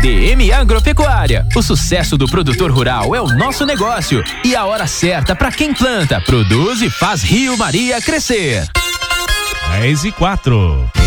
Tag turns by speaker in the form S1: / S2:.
S1: DM Agropecuária. O sucesso do produtor rural é o nosso negócio e a hora certa para quem planta, produz e faz Rio Maria crescer.
S2: 10:04.